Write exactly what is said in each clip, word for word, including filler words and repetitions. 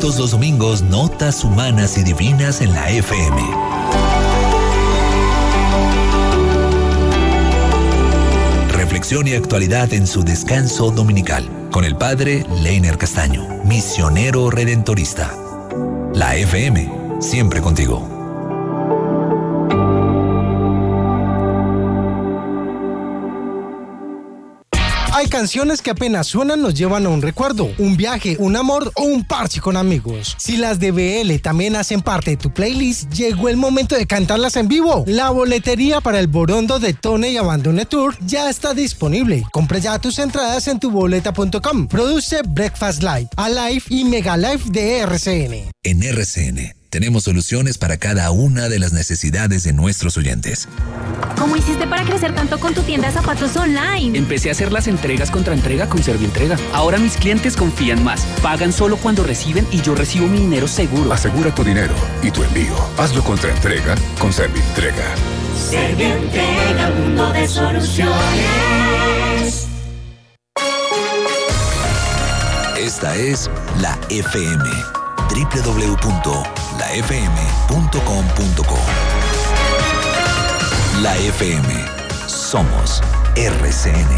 Todos los domingos, notas humanas y divinas en la F M. Reflexión y actualidad en su descanso dominical, con el padre Leiner Castaño, misionero redentorista. La F M, siempre contigo. Hay canciones que apenas suenan nos llevan a un recuerdo, un viaje, un amor o un parche con amigos. Si las de B L también hacen parte de tu playlist, llegó el momento de cantarlas en vivo. La boletería para el Borondo de Tone y Abandone Tour ya está disponible. Compra ya tus entradas en tu boleta punto com. Produce Breakfast Live, Alive y Mega Live de R C N. En R C N tenemos soluciones para cada una de las necesidades de nuestros oyentes. ¿Cómo hiciste para crecer tanto con tu tienda de zapatos online? Empecé a hacer las entregas contra entrega con Servientrega. Ahora mis clientes confían más. Pagan solo cuando reciben y yo recibo mi dinero seguro. Asegura tu dinero y tu envío. Hazlo contra entrega con Servientrega. Servientrega, mundo de soluciones. Esta es la F M. doble u doble u doble u punto la f m punto com punto co. La F M. Somos R C N.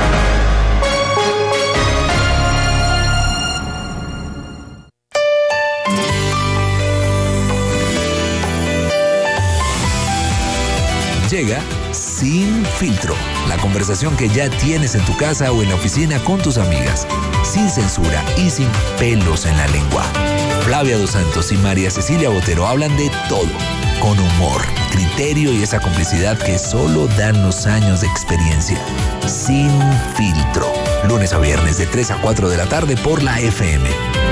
Llega Sin Filtro, la conversación que ya tienes en tu casa o en la oficina con tus amigas, sin censura y sin pelos en la lengua. Flavia Dos Santos y María Cecilia Botero hablan de todo, con humor, criterio y esa complicidad que solo dan los años de experiencia. Sin Filtro, lunes a viernes de tres a cuatro de la tarde por la F M.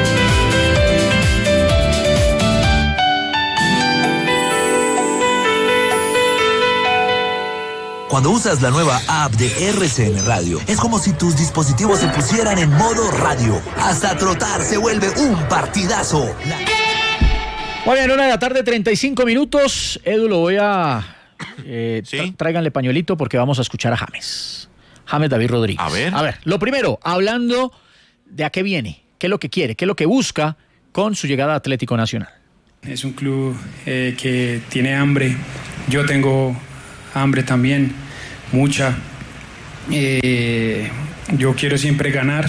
Cuando usas la nueva app de R C N Radio, es como si tus dispositivos se pusieran en modo radio. Hasta trotar se vuelve un partidazo. Muy bien, una de la tarde, treinta y cinco minutos. Edu, lo voy a... Eh, ¿Sí? tra- tráiganle pañuelito porque vamos a escuchar a James. James David Rodríguez. A ver. A ver, lo primero, hablando de a qué viene, qué es lo que quiere, qué es lo que busca con su llegada a Atlético Nacional. Es un club eh, que tiene hambre. Yo tengo hambre también, mucha. Eh, yo quiero siempre ganar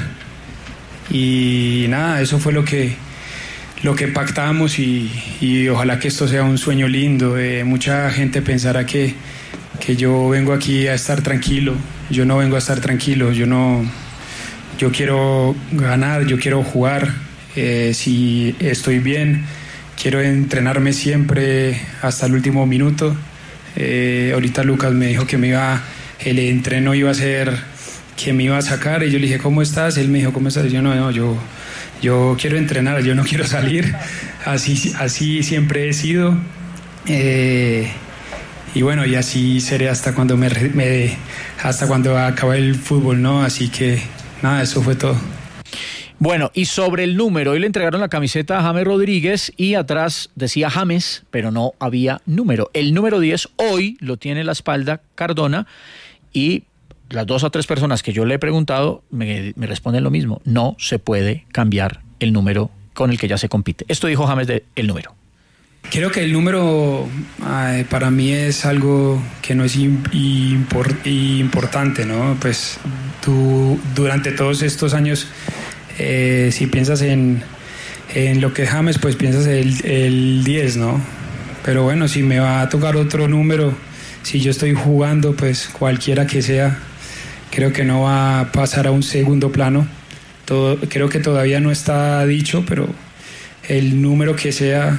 y nada, eso fue lo que lo que pactamos y, y ojalá que esto sea un sueño lindo. Eh, mucha gente pensará que, que yo vengo aquí a estar tranquilo. Yo no vengo a estar tranquilo, yo no, yo quiero ganar, yo quiero jugar. Eh, si estoy bien, quiero entrenarme siempre hasta el último minuto. Eh, ahorita Lucas me dijo que me iba, el entreno iba a ser, que me iba a sacar, y yo le dije, ¿cómo estás? Él me dijo, ¿cómo estás? Y yo, no, no, yo, yo quiero entrenar, yo no quiero salir. Así, así siempre he sido. Eh, y bueno, y así seré hasta cuando me, me hasta cuando acabe el fútbol, ¿no? Así que nada, eso fue todo. Bueno, y sobre el número, hoy le entregaron la camiseta a James Rodríguez y atrás decía James, pero no había número. El número diez hoy lo tiene en la espalda Cardona y las dos o tres personas que yo le he preguntado me, me responden lo mismo. No se puede cambiar el número con el que ya se compite. Esto dijo James de el número. Creo que el número eh, para mí es algo que no es impor, importante, ¿no? Pues tú durante todos estos años... Eh, si piensas en, en lo que es James, pues piensas el, el diez, ¿no? Pero bueno, si me va a tocar otro número, si yo estoy jugando, pues cualquiera que sea, creo que no va a pasar a un segundo plano. Todo, creo que todavía no está dicho, pero el número que sea,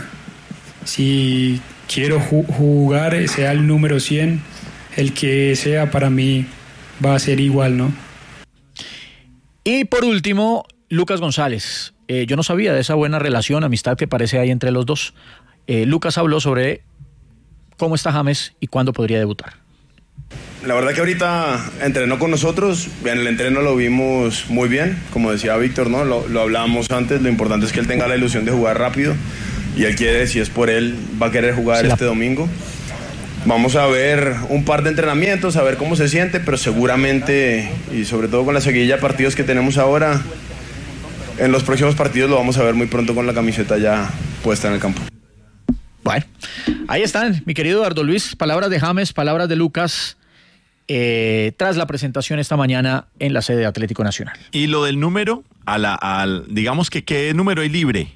si quiero ju- jugar, sea el número cien, el que sea, para mí va a ser igual, ¿no? Y por último, Lucas González. Eh, yo no sabía de esa buena relación, amistad que parece ahí entre los dos. Eh, Lucas habló sobre cómo está James y cuándo podría debutar. La verdad que ahorita entrenó con nosotros, en el entreno lo vimos muy bien, como decía Víctor, ¿no? Lo, lo hablábamos antes, lo importante es que él tenga la ilusión de jugar rápido y él quiere, si es por él, va a querer jugar sí, este la... domingo. Vamos a ver un par de entrenamientos, a ver cómo se siente, pero seguramente, y sobre todo con la seguidilla de partidos que tenemos ahora, en los próximos partidos lo vamos a ver muy pronto con la camiseta ya puesta en el campo. Bueno, ahí están, mi querido Eduardo Luis, palabras de James, palabras de Lucas, eh, tras la presentación esta mañana en la sede de Atlético Nacional. Y lo del número, a la, al, digamos que qué número hay libre.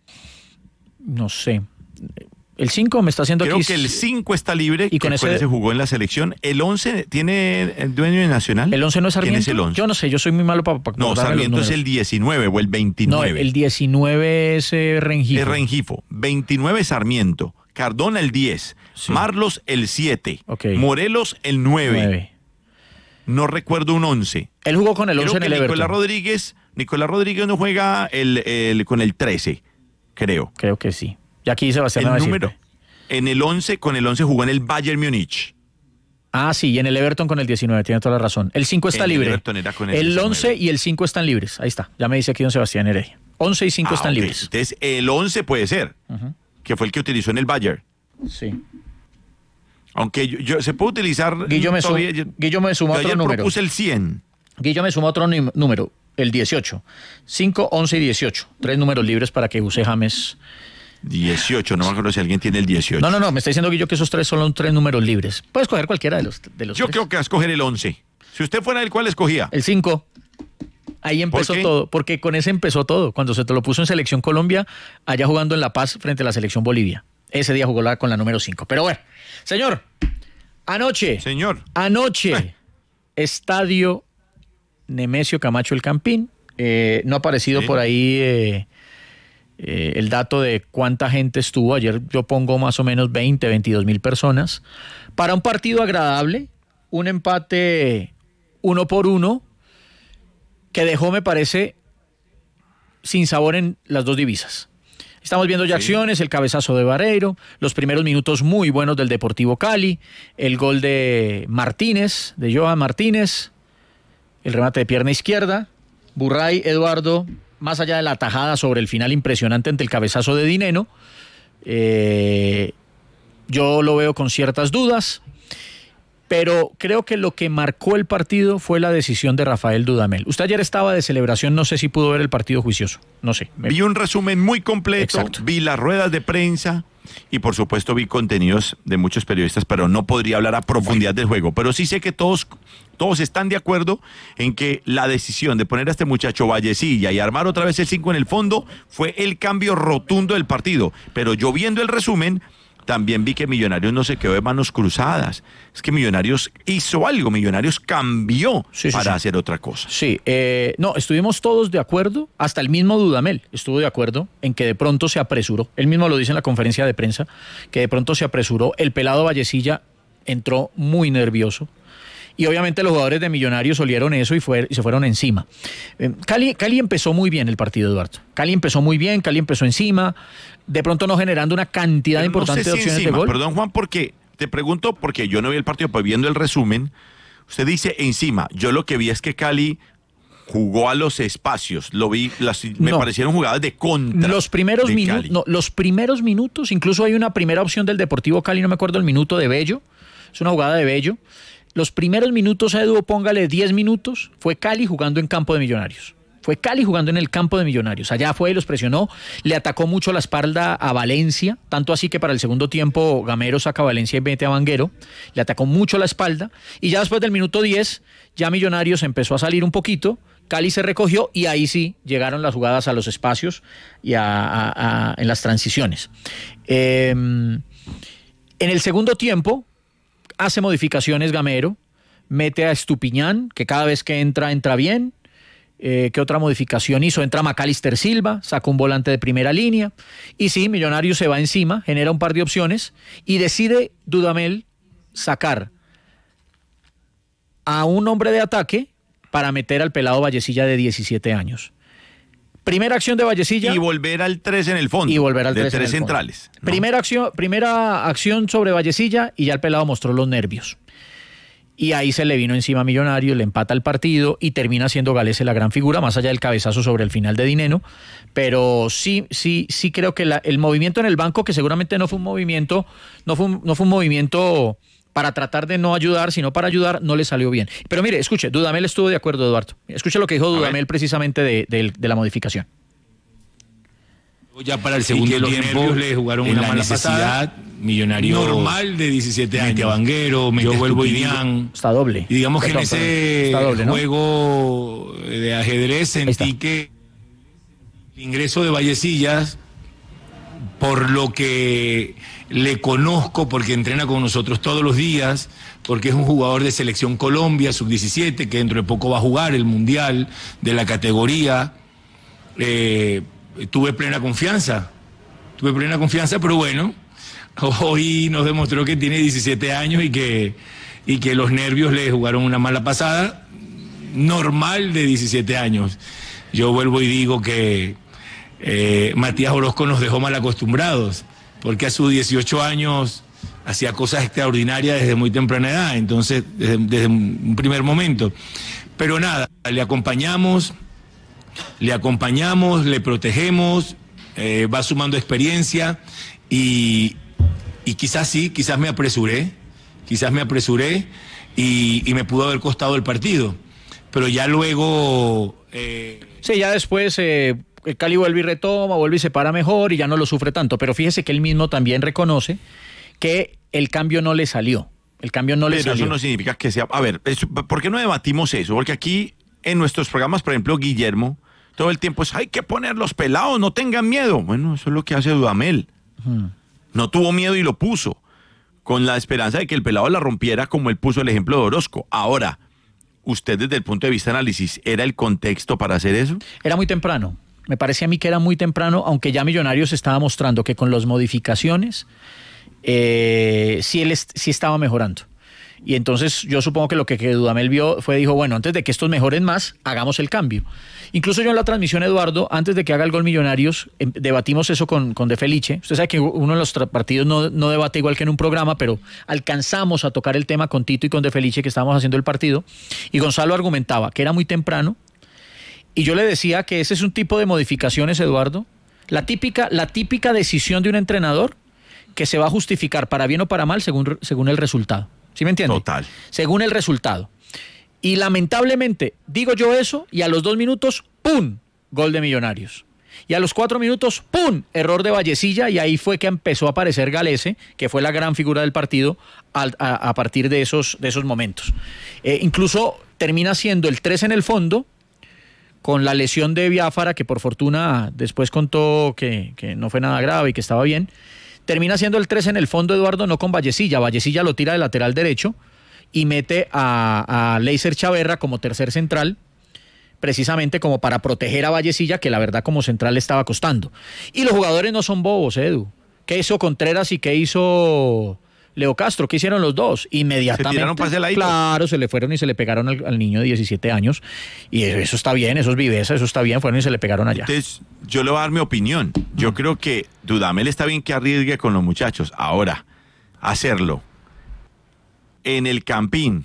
No sé. El cinco me está haciendo Creo aquí. Creo que el cinco está libre, y con que ese se jugó en la selección. ¿El once tiene el dueño de Nacional? ¿El once no es Sarmiento? ¿Quién es el once? Yo no sé, yo soy muy malo para pa No, Sarmiento es el diecinueve o el veintinueve. No, el diecinueve es eh, Rengifo. Es Rengifo. veintinueve Sarmiento. Cardona el diez. Sí. Marlos el siete. Okay. Morelos el nueve. nueve. No recuerdo un once. Él jugó con el once en el Nicolás Everton. Rodríguez, Nicolás Rodríguez no juega el, el, con el trece, creo. Creo que sí. Y aquí Sebastián el va a número, decirte. En el once, con el once jugó en el Bayern Múnich. Ah, sí, y en el Everton con el diecinueve, tiene toda la razón. El cinco está el libre. Everton era con el, el once y el cinco están libres. Ahí está, ya me dice aquí don Sebastián Heredia. once y cinco ah, están okay. libres. Entonces, el once puede ser, uh-huh. que fue el que utilizó en el Bayern. Sí. Aunque yo, yo se puede utilizar... Guillo me, todavía, su, Guillo me suma otro número. Yo propuse el cien. Guillo me suma otro número, el dieciocho. cinco, once y dieciocho. Tres números libres para que use James... dieciocho, no me acuerdo si alguien tiene el dieciocho. No, no, no, me está diciendo Guillo que esos tres son los tres números libres. Puedes escoger cualquiera de los, de los Yo tres. creo que va a escoger el once. Si usted fuera el cual escogía. El cinco. Ahí empezó todo, porque con ese empezó todo. Cuando se te lo puso en Selección Colombia, allá jugando en La Paz frente a la Selección Bolivia. Ese día jugó la, con la número cinco. Pero bueno, señor, anoche. Señor. Anoche, eh. Estadio Nemesio Camacho El Campín. Eh, no ha aparecido sí. por ahí eh, eh, el dato de cuánta gente estuvo. Ayer yo pongo más o menos veinte, veintidós mil personas. Para un partido agradable, un empate uno por uno, que dejó, me parece, sin sabor en las dos divisas. Estamos viendo ya sí. acciones, el cabezazo de Barreiro, los primeros minutos muy buenos del Deportivo Cali, el gol de Martínez, de Johan Martínez, el remate de pierna izquierda, Burray, Eduardo, más allá de la tajada sobre el final impresionante ante el cabezazo de Dineno, eh, yo lo veo con ciertas dudas, pero creo que lo que marcó el partido fue la decisión de Rafael Dudamel. Usted ayer estaba de celebración, no sé si pudo ver el partido juicioso, no sé. Vi un resumen muy completo, Exacto. vi las ruedas de prensa y por supuesto vi contenidos de muchos periodistas, pero no podría hablar a profundidad del juego. Pero sí sé que todos, todos están de acuerdo en que la decisión de poner a este muchacho Vallecilla y armar otra vez el cinco en el fondo fue el cambio rotundo del partido. Pero yo viendo el resumen... también vi que Millonarios no se quedó de manos cruzadas. Es que Millonarios hizo algo, Millonarios cambió sí, sí, para sí. hacer otra cosa. Sí, eh, no, estuvimos todos de acuerdo, hasta el mismo Dudamel estuvo de acuerdo en que de pronto se apresuró. Él mismo lo dice en la conferencia de prensa, que de pronto se apresuró. El pelado Vallecilla entró muy nervioso. Y obviamente los jugadores de Millonarios olieron eso y, fue, y se fueron encima. Eh, Cali, Cali empezó muy bien el partido, Eduardo. Cali empezó muy bien, Cali empezó encima, de pronto no generando una cantidad Pero importante no sé de si opciones encima. de gol. Perdón, Juan, porque te pregunto, porque yo no vi el partido, pues viendo el resumen, usted dice encima. Yo lo que vi es que Cali jugó a los espacios, lo vi, las, me no. parecieron jugadas de contra. Los primeros minutos, no, los primeros minutos, incluso hay una primera opción del Deportivo Cali, no me acuerdo el minuto de Bello, es una jugada de Bello. Los primeros minutos, a Edu, póngale diez minutos, fue Cali jugando en campo de Millonarios. Fue Cali jugando en el campo de Millonarios. Allá fue y los presionó, le atacó mucho la espalda a Valencia, tanto así que para el segundo tiempo Gamero saca a Valencia y mete a Vanguero, le atacó mucho la espalda, y ya después del minuto diez, ya Millonarios empezó a salir un poquito, Cali se recogió y ahí sí llegaron las jugadas a los espacios y a, a, a, en las transiciones. Eh, en el segundo tiempo, hace modificaciones Gamero, mete a Estupiñán, que cada vez que entra, entra bien. Eh, ¿Qué otra modificación hizo? Entra Macalister Silva, saca un volante de primera línea. Y sí, Millonarios se va encima, genera un par de opciones y decide Dudamel sacar a un hombre de ataque para meter al pelado Vallecilla de diecisiete años. Primera acción de Vallecilla. Y volver al tres en el fondo. Y volver al de tres, tres en el centrales. ¿No? Primera acción, primera acción sobre Vallecilla y ya el pelado mostró los nervios. Y ahí se le vino encima a Millonarios, le empata el partido y termina siendo Galese la gran figura, más allá del cabezazo sobre el final de Dineno. Pero sí, sí, sí creo que la, el movimiento en el banco, que seguramente no fue un movimiento, no fue un, no fue un movimiento para tratar de no ayudar, sino para ayudar, no le salió bien. Pero mire, escuche, Dudamel estuvo de acuerdo, Eduardo. Escuche lo que dijo Dudamel precisamente de, de, de la modificación. Ya para el segundo tiempo le jugaron una mala pasada. Millonario normal de diecisiete años. Mete a Vanguero, mete a Estupinián. Está doble. Y digamos Perdón, que en ese perdón. Doble, ¿no? juego de ajedrez sentí que el ingreso de Vallecillas, por lo que le conozco, porque entrena con nosotros todos los días, porque es un jugador de Selección Colombia, sub diecisiete, que dentro de poco va a jugar el Mundial de la categoría, eh, tuve plena confianza, tuve plena confianza, pero bueno, hoy nos demostró que tiene diecisiete años y que, y que los nervios le jugaron una mala pasada, normal de diecisiete años. Yo vuelvo y digo que eh, Matías Orozco nos dejó mal acostumbrados, porque a sus dieciocho años hacía cosas extraordinarias desde muy temprana edad, entonces desde, desde un primer momento. Pero nada, le acompañamos, le acompañamos, le protegemos, eh, va sumando experiencia y, y quizás sí, quizás me apresuré, quizás me apresuré y, y me pudo haber costado el partido. Pero ya luego... Eh... Sí, ya después... Eh... El Cali vuelve y retoma, vuelve y se para mejor y ya no lo sufre tanto. Pero fíjese que él mismo también reconoce que el cambio no le salió. El cambio no le Pero salió. eso no significa que sea... A ver, ¿por qué no debatimos eso? Porque aquí en nuestros programas, por ejemplo, Guillermo, todo el tiempo es, hay que poner los pelados, no tengan miedo. Bueno, eso es lo que hace Dudamel. Hmm. No tuvo miedo y lo puso, con la esperanza de que el pelado la rompiera, como él puso el ejemplo de Orozco. Ahora, ¿usted desde el punto de vista de análisis, era el contexto para hacer eso? Era muy temprano. Me parece a mí que era muy temprano, aunque ya Millonarios estaba mostrando que con las modificaciones eh, sí, él est- sí estaba mejorando. Y entonces yo supongo que lo que, que Dudamel vio fue, dijo, bueno, antes de que estos mejoren más, hagamos el cambio. Incluso yo en la transmisión, Eduardo, antes de que haga el gol Millonarios, eh, debatimos eso con, con De Felice. Usted sabe que uno en los tra- partidos no, no debate igual que en un programa, pero alcanzamos a tocar el tema con Tito y con De Felice, que estábamos haciendo el partido, y Gonzalo argumentaba que era muy temprano. Y yo le decía que ese es un tipo de modificaciones, Eduardo, la típica, la típica decisión de un entrenador que se va a justificar para bien o para mal según, según el resultado. ¿Sí me entiende? Total. Según el resultado. Y lamentablemente digo yo eso y a los dos minutos, ¡pum!, gol de Millonarios. Y a los cuatro minutos, ¡pum!, error de Vallecilla, y ahí fue que empezó a aparecer Galese, que fue la gran figura del partido a, a, a partir de esos, de esos momentos. Eh, incluso termina siendo el tres en el fondo, con la lesión de Biafara, que por fortuna después contó que, que no fue nada grave y que estaba bien. Termina siendo el tres en el fondo, Eduardo, no con Vallecilla. Vallecilla lo tira de lateral derecho y mete a, a Leiser Chaverra como tercer central, precisamente como para proteger a Vallecilla, que la verdad como central le estaba costando. Y los jugadores no son bobos, Edu. ¿Qué hizo Contreras y qué hizo Leo Castro? ¿Qué hicieron los dos? Inmediatamente. Se tiraron pase ladito. Claro, se le fueron y se le pegaron al, al niño de diecisiete años. Y eso está bien, eso es viveza, eso está bien. Fueron y se le pegaron allá. Entonces, yo le voy a dar mi opinión. Yo mm. creo que Dudamel está bien que arriesgue con los muchachos. Ahora, hacerlo en el Campín,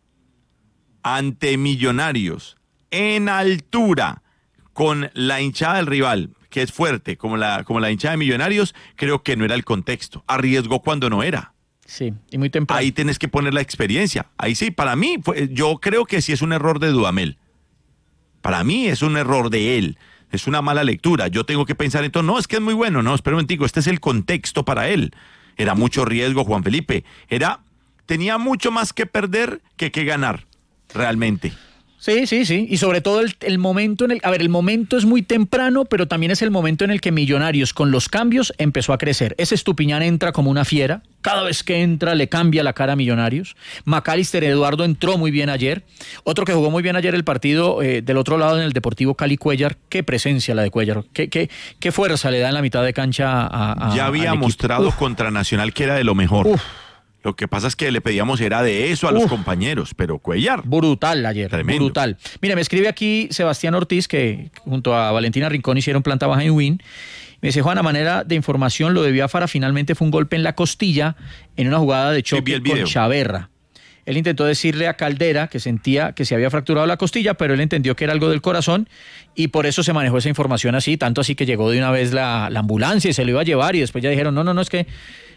ante Millonarios, en altura, con la hinchada del rival, que es fuerte, como la, como la hinchada de Millonarios, creo que no era el contexto. Arriesgó cuando no era. Sí, y muy temprano. Ahí tenés que poner la experiencia. Ahí sí, para mí, fue, yo creo que sí es un error de Dudamel. Para mí es un error de él. Es una mala lectura. Yo tengo que pensar entonces, no, es que es muy bueno. No, espera un momentico, este es el contexto para él. Era mucho riesgo, Juan Felipe. Era, tenía mucho más que perder que que ganar, realmente. Sí, sí, sí. Y sobre todo el, el momento en el... A ver, el momento es muy temprano, pero también es el momento en el que Millonarios, con los cambios, empezó a crecer. Ese Estupiñán entra como una fiera. Cada vez que entra le cambia la cara a Millonarios. Macalister Eduardo entró muy bien ayer. Otro que jugó muy bien ayer el partido eh, del otro lado en el Deportivo Cali, Cuellar. Qué presencia la de Cuellar. Qué, qué, qué fuerza le da en la mitad de cancha a, a Ya había mostrado Uf. contra Nacional que era de lo mejor. Uf. Lo que pasa es que le pedíamos era de eso a Uf. los compañeros, pero Cuellar. Brutal ayer, tremendo. Brutal. Mira, me escribe aquí Sebastián Ortiz, que junto a Valentina Rincón hicieron planta baja en Win. Me dice, Juan, a manera de información, lo de Biafara finalmente fue un golpe en la costilla en una jugada de choque sí, con Chaverra. Él intentó decirle a Caldera que sentía que se había fracturado la costilla, pero él entendió que era algo del corazón y por eso se manejó esa información así, tanto así que llegó de una vez la, la ambulancia y se lo iba a llevar y después ya dijeron, no, no, no, es que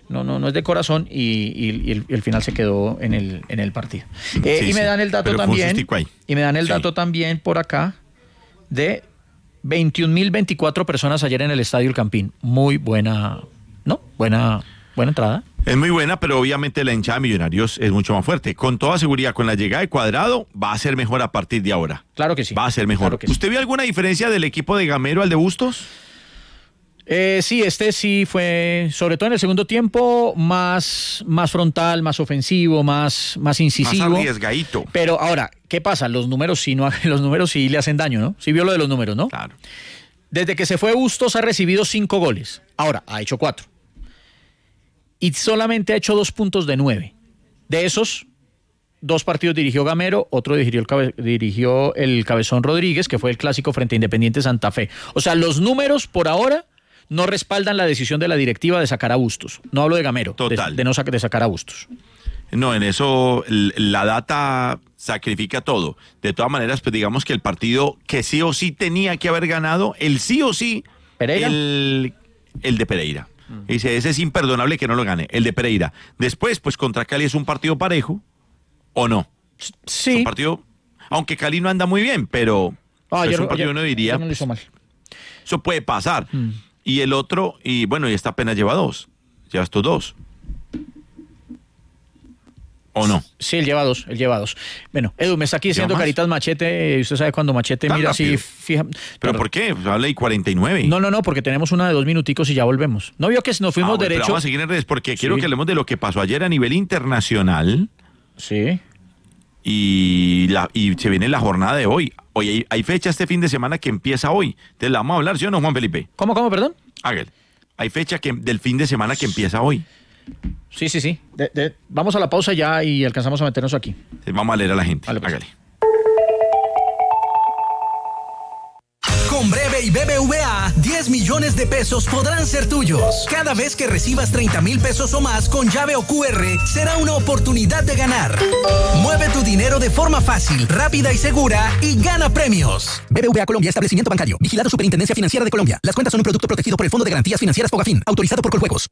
no, no, no es de corazón y, y, y, el, y el final se quedó en el, en el partido. Eh, Sí, y me sí, dan el dato pero también, sustico ahí. y me dan el Sí. dato también por acá de veintiún mil veinticuatro personas ayer en el Estadio El Campín. Muy buena, ¿no? Buena, buena entrada. Es muy buena, pero obviamente la hinchada de Millonarios es mucho más fuerte. Con toda seguridad, con la llegada de Cuadrado, va a ser mejor a partir de ahora. Claro que sí. Va a ser mejor. Claro que sí. ¿Usted vio alguna diferencia del equipo de Gamero al de Bustos? Eh, sí, este sí fue, sobre todo en el segundo tiempo, más, más frontal, más ofensivo, más, más incisivo. Más arriesgadito. Pero ahora, ¿qué pasa? Los números sí, no, los números sí le hacen daño, ¿no? Sí vio lo de los números, ¿no? Claro. Desde que se fue Bustos ha recibido cinco goles. Ahora, ha hecho cuatro. Y solamente ha hecho dos puntos de nueve. De esos, dos partidos dirigió Gamero, otro dirigió el, cabe, dirigió el Cabezón Rodríguez, que fue el clásico frente a Independiente Santa Fe. O sea, los números por ahora no respaldan la decisión de la directiva de sacar a Bustos. No hablo de Gamero, Total. De, de no sac- de sacar a Bustos. No, en eso l- la data sacrifica todo. De todas maneras, pues digamos que el partido que sí o sí tenía que haber ganado, el sí o sí, ¿Pereira? El, el de Pereira. Dice, ese es imperdonable que no lo gane, el de Pereira. Después, pues contra Cali es un partido parejo, ¿o no? Sí. Es un partido, aunque Cali no anda muy bien, pero Ah, es ayer- un partido, ayer- uno diría, ayer no lo hizo mal. eso puede pasar. Mm. Y el otro, y bueno, y esta apenas lleva dos. Llevas tú dos. ¿O no? Sí, él lleva dos, él lleva dos. Bueno, Edu, me está aquí diciendo más? Caritas Machete, eh, usted sabe cuando Machete Tan mira así, rápido. fija... ¿Pero Claro. por qué? Pues habla y cuarenta y nueve. No, no, no, porque tenemos una de dos minuticos y ya volvemos. ¿No vio que nos fuimos Ah, bueno, pero derecho? vamos a seguir en redes porque Sí. quiero que hablemos de lo que pasó ayer a nivel internacional. Sí. Y, la, y se viene la jornada de hoy. Hoy hay, hay fecha este fin de semana que empieza hoy. Entonces la vamos a hablar, ¿sí o no, Juan Felipe? ¿Cómo, cómo, perdón? Hágale. Hay fecha que, del fin de semana que empieza hoy. Sí, sí, sí. De- de- vamos a la pausa ya y alcanzamos a meternos aquí. Entonces vamos a leer a la gente. Vale, pues. Hágale. Con Breve y B B V A, diez millones de pesos podrán ser tuyos. Cada vez que recibas treinta mil pesos o más con llave o Q R, será una oportunidad de ganar. Mueve tu dinero de forma fácil, rápida y segura y gana premios. B B V A Colombia, establecimiento bancario. Vigilado Superintendencia Financiera de Colombia. Las cuentas son un producto protegido por el Fondo de Garantías Financieras Fogafín. Autorizado por Coljuegos.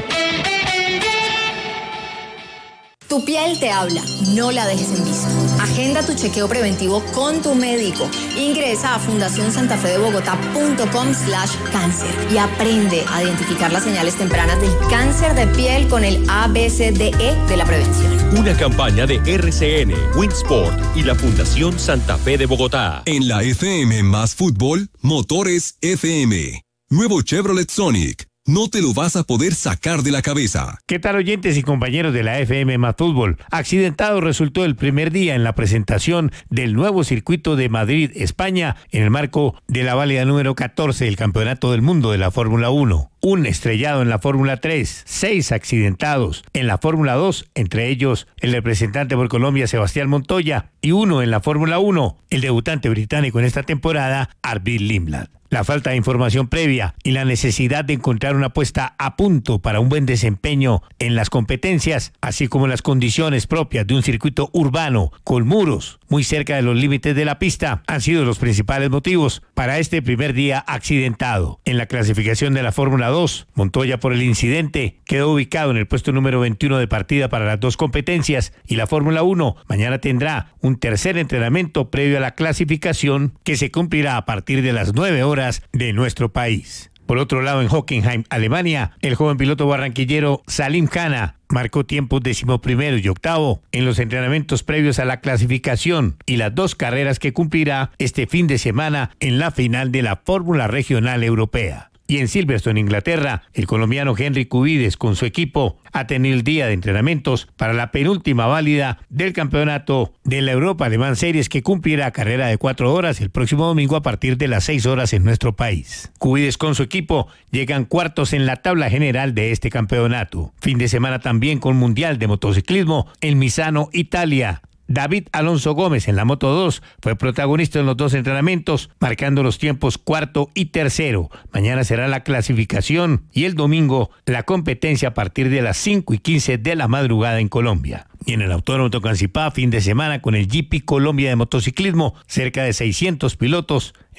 Tu piel te habla, no la dejes en visto. Agenda tu chequeo preventivo con tu médico. Ingresa a fundación santa fe de bogotá punto com slash cáncer y aprende a identificar las señales tempranas del cáncer de piel con el A B C D E de la prevención. Una campaña de R C N, Winsport y la Fundación Santa Fe de Bogotá. En la F M más fútbol, Motores F M. Nuevo Chevrolet Sonic. No te lo vas a poder sacar de la cabeza. ¿Qué tal, oyentes y compañeros de la F M más Fútbol? Accidentado resultó el primer día en la presentación del nuevo circuito de Madrid, España, en el marco de la válida número catorce del Campeonato del Mundo de la Fórmula uno. Un estrellado en la Fórmula tres, seis accidentados en la Fórmula dos, entre ellos el representante por Colombia Sebastián Montoya, y uno en la Fórmula uno, el debutante británico en esta temporada, Arvid Limland. La falta de información previa y la necesidad de encontrar una puesta a punto para un buen desempeño en las competencias, así como las condiciones propias de un circuito urbano con muros muy cerca de los límites de la pista, han sido los principales motivos para este primer día accidentado. En la clasificación de la Fórmula dos, Montoya, por el incidente, quedó ubicado en el puesto número veintiuno de partida para las dos competencias, y la Fórmula uno mañana tendrá un tercer entrenamiento previo a la clasificación que se cumplirá a partir de las nueve horas de nuestro país. Por otro lado, en Hockenheim, Alemania, el joven piloto barranquillero Salim Khana marcó tiempos decimoprimero y octavo en los entrenamientos previos a la clasificación y las dos carreras que cumplirá este fin de semana en la final de la Fórmula Regional Europea. Y en Silverstone, Inglaterra, el colombiano Henry Cubides con su equipo ha tenido el día de entrenamientos para la penúltima válida del campeonato de la Europa Alemán Series, que cumplirá carrera de cuatro horas el próximo domingo a partir de las seis horas en nuestro país. Cubides con su equipo llegan cuartos en la tabla general de este campeonato. Fin de semana también con Mundial de Motociclismo en Misano, Italia. David Alonso Gómez en la Moto dos fue protagonista en los dos entrenamientos, marcando los tiempos cuarto y tercero. Mañana será la clasificación y el domingo la competencia a partir de las cinco y quince de la madrugada en Colombia. Y en el Autódromo Tocancipá, fin de semana con el G P Colombia de motociclismo, cerca de seiscientos pilotos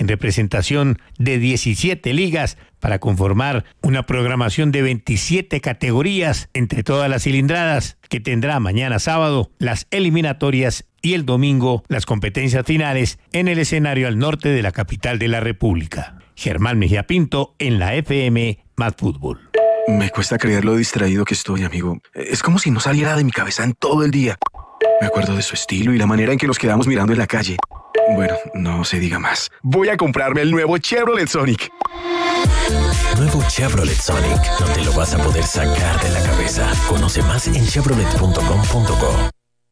en representación de diecisiete ligas para conformar una programación de veintisiete categorías entre todas las cilindradas que tendrá mañana sábado las eliminatorias y el domingo las competencias finales en el escenario al norte de la capital de la República. Germán Mejía Pinto en la F M Más Fútbol. Me cuesta creer lo distraído que estoy, amigo. Es como si no saliera de mi cabeza en todo el día. Me acuerdo de su estilo y la manera en que nos quedamos mirando en la calle. Bueno, no se diga más. Voy a comprarme el nuevo Chevrolet Sonic. Nuevo Chevrolet Sonic. No te lo vas a poder sacar de la cabeza. Conoce más en chevrolet punto com punto co.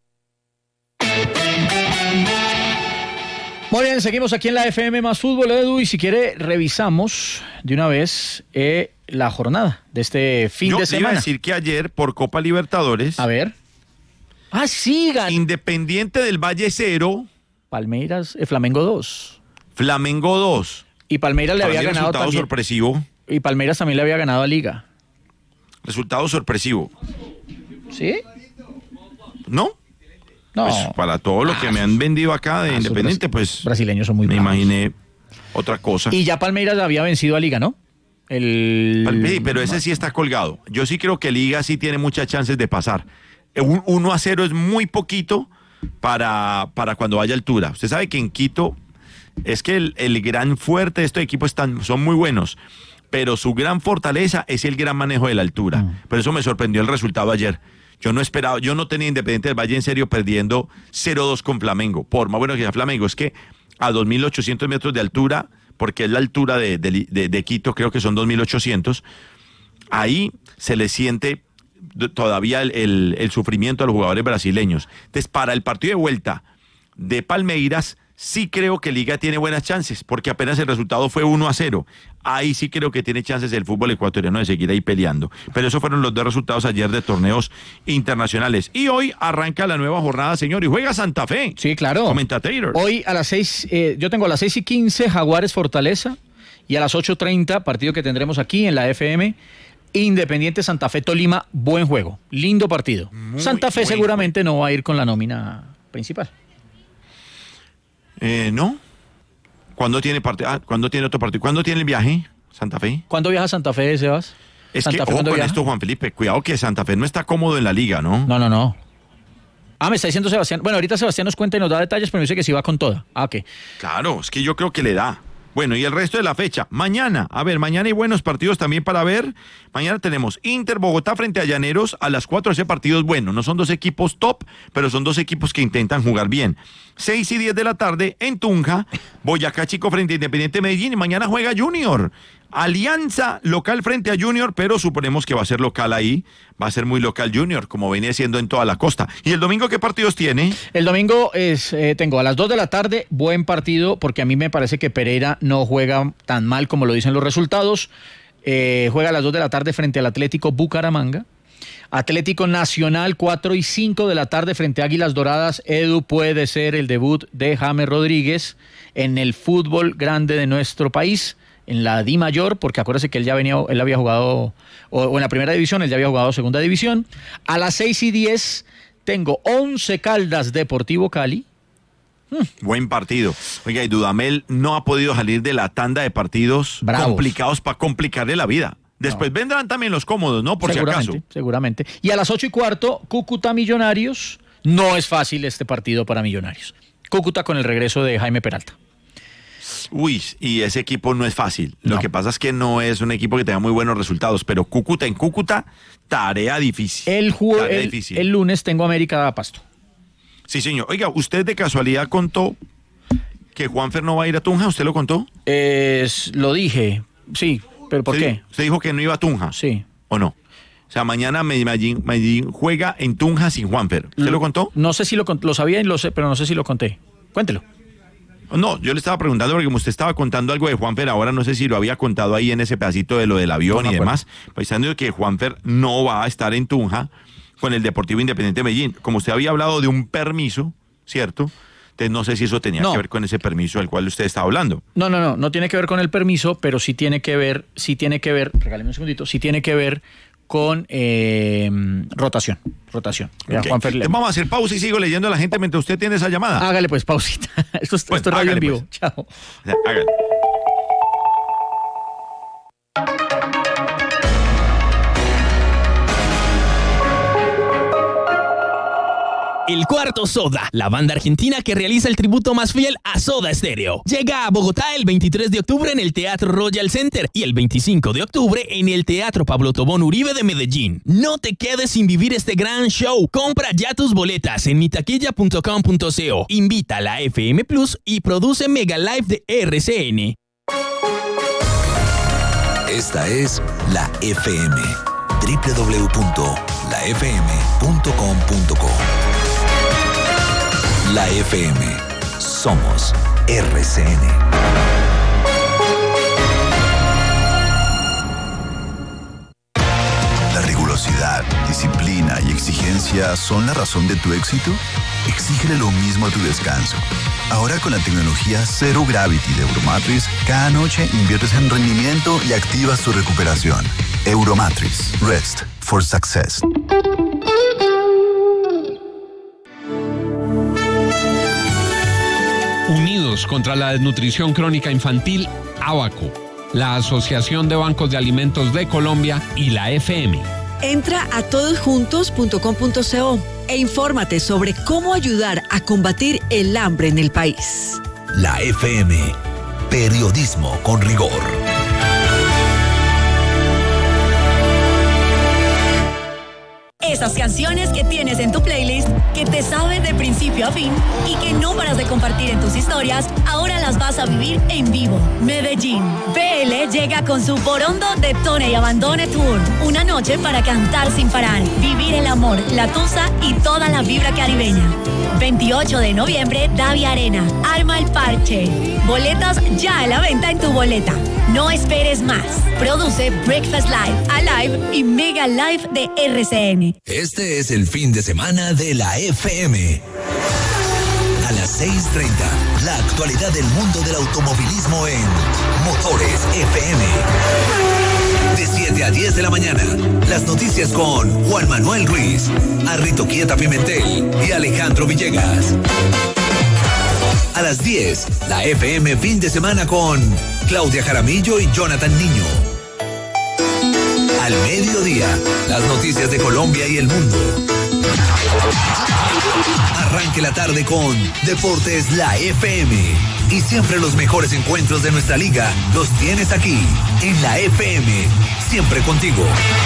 Muy bien, seguimos aquí en la F M Más Fútbol, Edu, y si quiere revisamos de una vez eh, la jornada de este fin Yo de semana. Yo iba a decir que ayer por Copa Libertadores... A ver. Ah, sigan. Independiente del Valle cero. Palmeiras, eh, Flamengo dos. Flamengo dos. Y Palmeiras le había ganado resultado también. sorpresivo. Y Palmeiras también le había ganado a Liga. Resultado sorpresivo. ¿Sí? ¿No? No. Pues para todo lo que me han vendido acá de ah, Independiente, pues... Brasileños son muy Me bravos. imaginé otra cosa. Y ya Palmeiras había vencido a Liga, ¿no? El... Palmeiras, pero ese sí está colgado. Yo sí creo que Liga sí tiene muchas chances de pasar. Un uno a cero es muy poquito para, para cuando vaya a altura. Usted sabe que en Quito es que el, el gran fuerte de estos equipos están, son muy buenos, pero su gran fortaleza es el gran manejo de la altura. Mm. Por eso me sorprendió el resultado ayer. Yo no esperaba, yo no tenía Independiente del Valle en serio perdiendo cero dos con Flamengo. Por más bueno que sea Flamengo, es que a dos mil ochocientos metros de altura, porque es la altura de, de, de, de Quito, creo que son dos mil ochocientos, ahí se le siente todavía el, el, el sufrimiento a los jugadores brasileños. Entonces, para el partido de vuelta de Palmeiras, sí creo que Liga tiene buenas chances, porque apenas el resultado fue uno a cero. Ahí sí creo que tiene chances el fútbol ecuatoriano de seguir ahí peleando. Pero esos fueron los dos resultados ayer de torneos internacionales. Y hoy arranca la nueva jornada, señor, y juega Santa Fe. Sí, claro. Commentator. Hoy a las seis, eh, yo tengo a las seis y quince Jaguares Fortaleza, y a las ocho treinta, partido que tendremos aquí en la F M, Independiente Santa Fe Tolima, buen juego, lindo partido. Muy Santa Fe seguramente juego. No va a ir con la nómina principal. Eh, ¿No? ¿Cuándo tiene parte? Ah, ¿cuándo tiene otro partido? ¿Cuándo tiene el viaje, Santa Fe? ¿Cuándo viaja Santa Fe, Sebas? Es Santa que, Fe, ojo con viaja? esto, Juan Felipe, cuidado que Santa Fe no está cómodo en la liga, ¿no? No, no, no. Ah, me está diciendo Sebastián. Bueno, ahorita Sebastián nos cuenta y nos da detalles, pero me dice que sí va con toda. Ah, ok. Claro, es que yo creo que le da. Bueno, y el resto de la fecha, mañana, a ver, mañana hay buenos partidos también para ver. Mañana tenemos Inter Bogotá frente a Llaneros a las cuatro, ese partido es bueno, no son dos equipos top, pero son dos equipos que intentan jugar bien. seis y diez de la tarde en Tunja, Boyacá Chico frente a Independiente Medellín, y mañana juega Junior. Alianza local frente a Junior, pero suponemos que va a ser local ahí, va a ser muy local Junior, como venía siendo en toda la costa. ¿Y el domingo qué partidos tiene? El domingo es eh, tengo a las dos de la tarde, buen partido, porque a mí me parece que Pereira no juega tan mal como lo dicen los resultados. Eh, juega a las dos de la tarde frente al Atlético Bucaramanga. Atlético Nacional, cuatro y cinco de la tarde frente a Águilas Doradas. Edu, puede ser el debut de James Rodríguez en el fútbol grande de nuestro país, en la Di Mayor, porque acuérdese que él ya venía, él había jugado, o, o en la primera división, él ya había jugado segunda división. A las seis y diez tengo Once Caldas Deportivo Cali. Hmm. Buen partido. Oiga, y Dudamel no ha podido salir de la tanda de partidos Bravos. complicados para complicarle la vida. Después no. vendrán también los cómodos, ¿no? Por seguramente, si acaso. Seguramente. Y a las ocho y cuarto, Cúcuta Millonarios. No es fácil este partido para Millonarios. Cúcuta con el regreso de Jaime Peralta. Uy, y ese equipo no es fácil. Lo no. que pasa es que no es un equipo que tenga muy buenos resultados, pero Cúcuta en Cúcuta, tarea difícil. El, jue- tarea el, difícil. el lunes tengo América a Pasto. Sí, señor. Oiga, ¿usted de casualidad contó que Juanfer no va a ir a Tunja? ¿Usted lo contó? Es, lo dije, sí, pero ¿por sí, qué? Usted dijo que no iba a Tunja. Sí. ¿O no? O sea, mañana Medellín, Medellín juega en Tunja sin Juanfer. ¿Usted lo, lo contó? No sé si lo, lo sabía y lo sé, pero no sé si lo conté. Cuéntelo. No, yo le estaba preguntando porque como usted estaba contando algo de Juanfer, ahora no sé si lo había contado ahí en ese pedacito de lo del avión no y demás, pensando que Juanfer no va a estar en Tunja con el Deportivo Independiente de Medellín. Como usted había hablado de un permiso, ¿cierto? Entonces no sé si eso tenía no. que ver con ese permiso del cual usted estaba hablando. No, no, no, no tiene que ver con el permiso, pero sí tiene que ver, sí tiene que ver, regáleme un segundito, sí tiene que ver con eh, rotación. Rotación. Mira, Okay. Juan Ferle. Vamos a hacer pausa y sigo leyendo a la gente mientras usted tiene esa llamada. Hágale pues pausita. Esto, es- Bueno, esto es radio en hágale, vivo. pues. Chao. Hágale. El Cuarto Soda, la banda argentina que realiza el tributo más fiel a Soda Stereo. Llega a Bogotá el veintitrés de octubre en el Teatro Royal Center y el veinticinco de octubre en el Teatro Pablo Tobón Uribe de Medellín. No te quedes sin vivir este gran show. Compra ya tus boletas en mitaquilla punto com punto co. Invita a la F M Plus y produce Mega Live de R C N. Esta es la F M. doble u doble u doble u punto la f m punto com punto co. La F M. Somos R C N. La rigurosidad, disciplina y exigencia son la razón de tu éxito. Exígele lo mismo a tu descanso. Ahora con la tecnología Zero Gravity de Euromatrix, cada noche inviertes en rendimiento y activas tu recuperación. Euromatrix. Rest for success. Unidos contra la desnutrición crónica infantil, ABACO, la Asociación de Bancos de Alimentos de Colombia y la F M. Entra a todosjuntos punto com punto co e infórmate sobre cómo ayudar a combatir el hambre en el país. La F M. Periodismo con rigor. Esas canciones que tienes en tu playlist, que te saben de principio a fin y que no paras de compartir en tus historias, ahora las vas a vivir en vivo. Medellín. B L llega con su Porondo Detone y Abandone Tour. Una noche para cantar sin parar, vivir el amor, la tusa y toda la vibra caribeña. veintiocho de noviembre, Davia Arena. Arma el parche. Boletas ya a la venta en tu boleta. No esperes más. Produce Breakfast Live, Alive y Mega Live de R C N. Este es el fin de semana de la F M. A las seis treinta, la actualidad del mundo del automovilismo en Motores F M. De siete a diez de la mañana, las noticias con Juan Manuel Ruiz, Arrito Quieta Pimentel y Alejandro Villegas. A las diez, la F M fin de semana con Claudia Jaramillo y Jonathan Niño. Al mediodía, las noticias de Colombia y el mundo. Arranque la tarde con Deportes La F M. Y siempre los mejores encuentros de nuestra liga los tienes aquí, en la F M. Siempre contigo.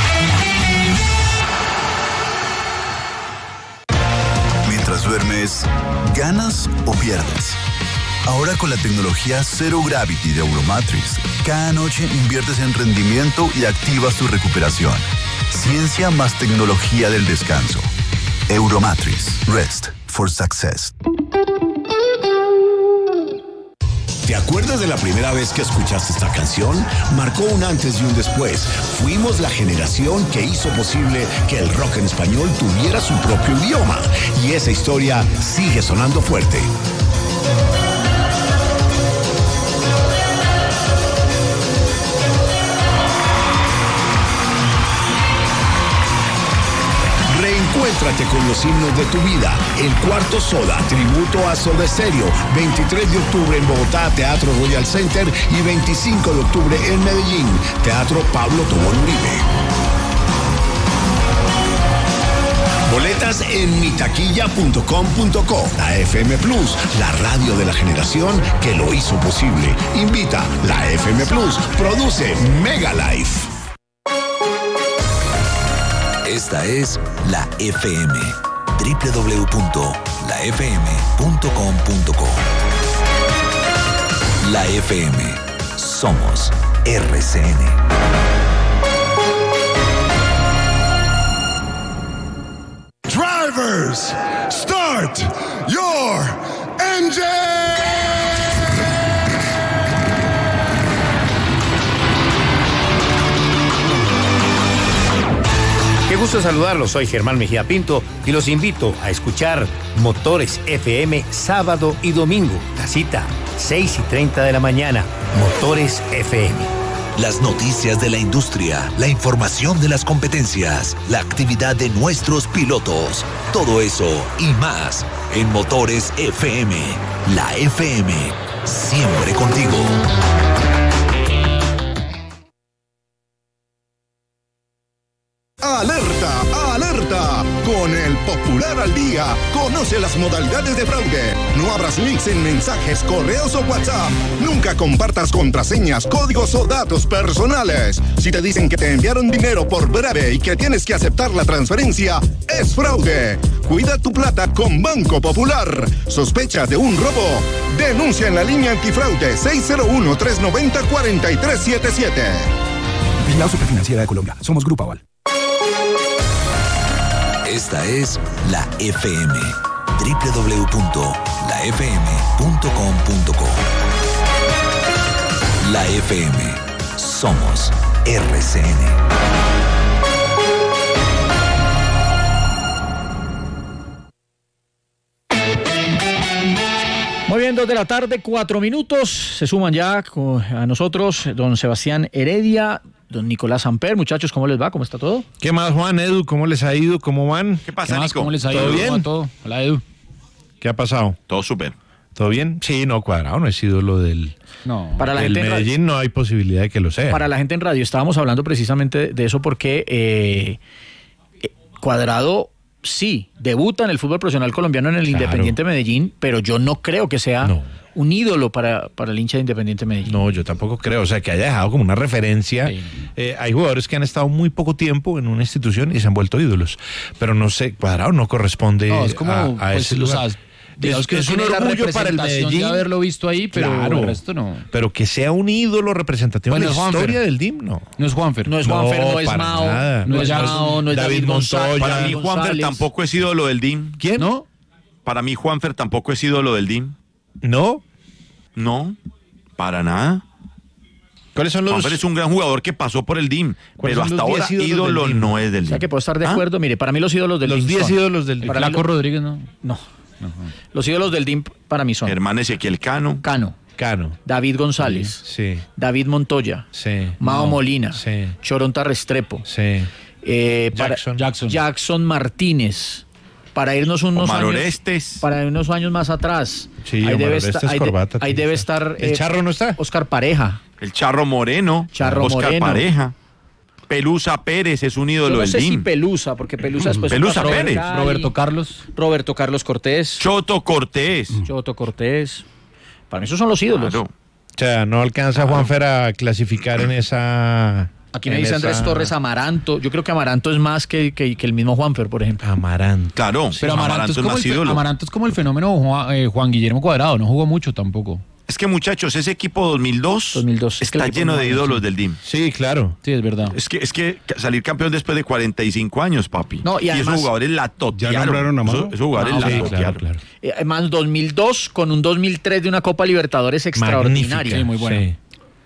Mientras duermes, ¿ganas o pierdes? Ahora con la tecnología Zero Gravity de Euromatrix, cada noche inviertes en rendimiento y activas tu recuperación. Ciencia más tecnología del descanso. Euromatrix. Rest for success. ¿Te acuerdas de la primera vez que escuchaste esta canción? Marcó un antes y un después. Fuimos la generación que hizo posible que el rock en español tuviera su propio idioma. Y esa historia sigue sonando fuerte. Reencuéntrate con los himnos de tu vida. El Cuarto Soda, tributo a Soda Stereo. veintitrés de octubre en Bogotá, Teatro Royal Center. Y veinticinco de octubre en Medellín, Teatro Pablo Tobón Uribe. Boletas en mitaquilla punto com punto co. La F M Plus, la radio de la generación que lo hizo posible. Invita la F M Plus. Produce Mega Life. Esta es la F M. doble u doble u doble u punto la f m punto com punto co. La F M. Somos R C N. Drivers, start your engine! Qué gusto saludarlos, soy Germán Mejía Pinto y los invito a escuchar Motores F M sábado y domingo. La cita, seis y treinta de la mañana, Motores F M. Las noticias de la industria, la información de las competencias, la actividad de nuestros pilotos. Todo eso y más en Motores F M. La F M, siempre contigo. ¡Alerta! ¡Alerta! Con el Popular al Día, conoce las modalidades de fraude. No abras links en mensajes, correos o WhatsApp. Nunca compartas contraseñas, códigos o datos personales. Si te dicen que te enviaron dinero por breve y que tienes que aceptar la transferencia, es fraude. Cuida tu plata con Banco Popular. ¿Sospechas de un robo? Denuncia en la línea antifraude seis cero uno, tres nueve cero, cuatro tres siete siete. Vigilado Superfinanciera de Colombia. Somos Grupo Aval. Esta es la F M. doble u doble u doble u punto la f m punto com punto co. La F M. Somos R C N. Muy bien, dos de la tarde, cuatro minutos. Se suman ya a nosotros don Sebastián Heredia, don Nicolás Amper. Muchachos, ¿cómo les va? ¿Cómo está todo? ¿Qué más, Juan, Edu? ¿Cómo les ha ido? ¿Cómo van? ¿Qué pasa, ¿Qué más? Nico? ¿Cómo les ha ido? ¿Todo bien? todo? Hola, Edu. ¿Qué ha pasado? Todo súper. ¿Todo bien? Sí, no, Cuadrado no es ídolo del, no. Para la del gente Medellín, no hay posibilidad de que lo sea. Para la gente en radio, estábamos hablando precisamente de eso porque eh, Cuadrado sí debuta en el fútbol profesional colombiano en el claro. Independiente Medellín, pero yo no creo que sea no. un ídolo para, para el hincha de Independiente Medellín. No, yo tampoco creo, o sea, que haya dejado como una referencia. Sí. Eh, hay jugadores que han estado muy poco tiempo en una institución y se han vuelto ídolos, pero no sé, Cuadrado no corresponde no, es como, a, a pues, ese lugar. Sabes, digamos que es, es un orgullo para el Medellín de haberlo visto ahí, pero claro, el resto no. Pero que sea un ídolo representativo bueno, en la Juanfer. historia del D I M, no. No es Juanfer. No es Juanfer, no, no es Mao, nada. no es Mao, no es David, David Montoya. Para mí Juanfer tampoco es ídolo del D I M. ¿Quién? ¿No? Para mí Juanfer tampoco es ídolo del D I M. ¿No? No, para nada. ¿Cuáles son los? Juanfer es un gran jugador que pasó por el D I M, pero hasta ahora ídolo no es del D I M. O sea que puedo estar de acuerdo. ¿Ah? Mire, para mí los ídolos del D I M Los diez ídolos del D I M. Para Flaco Rodríguez, ¿no? No. Uh-huh. Los ídolos del D I M para mí son Germán Ezequiel Cano. Cano. Cano. David González. Sí. David Montoya. Sí. Mao no. Molina. Sí. Choronta Restrepo. Sí. Eh, Jackson. Para, Jackson. Jackson Martínez. Para irnos unos Omar años. Orestes. Para unos años más atrás. Sí, ahí Omar debe Orestes estar, ahí, corbata, de, ahí debe estar. ¿El eh, Charro no está? Oscar Pareja. El Charro Moreno. Charro Oscar Moreno. Pareja. Pelusa Pérez es un ídolo Yo no del sé D I M. si Pelusa, porque Pelusa después. Pelusa Pérez. Cali, Roberto Carlos. Roberto Carlos Cortés. Choto Cortés. Choto Cortés. Para mí esos son los ídolos. Claro. O sea, no alcanza claro. Juanfer a clasificar en esa. Aquí me dice Andrés esa... Torres Amaranto. Yo creo que Amaranto es más que, que, que el mismo Juanfer, por ejemplo. Amaranto. Claro, pero Amaranto, Amaranto, es, como es, el, Amaranto es como el fenómeno Juan, eh, Juan Guillermo Cuadrado. No jugó mucho tampoco. Es que, muchachos, ese equipo dos mil dos, dos mil dos está lleno de ídolos del D I M. Sí, claro. Sí, es verdad. Es que, es que salir campeón después de cuarenta y cinco años, papi. No, y, y además, esos jugadores la totearon. ¿Ya nombraron a Mao? Esos, esos jugadores no, la sí, totearon. claro, claro. Eh, además, dos mil dos con un dos mil tres de una Copa Libertadores extraordinaria. Sí, muy bueno. Sí.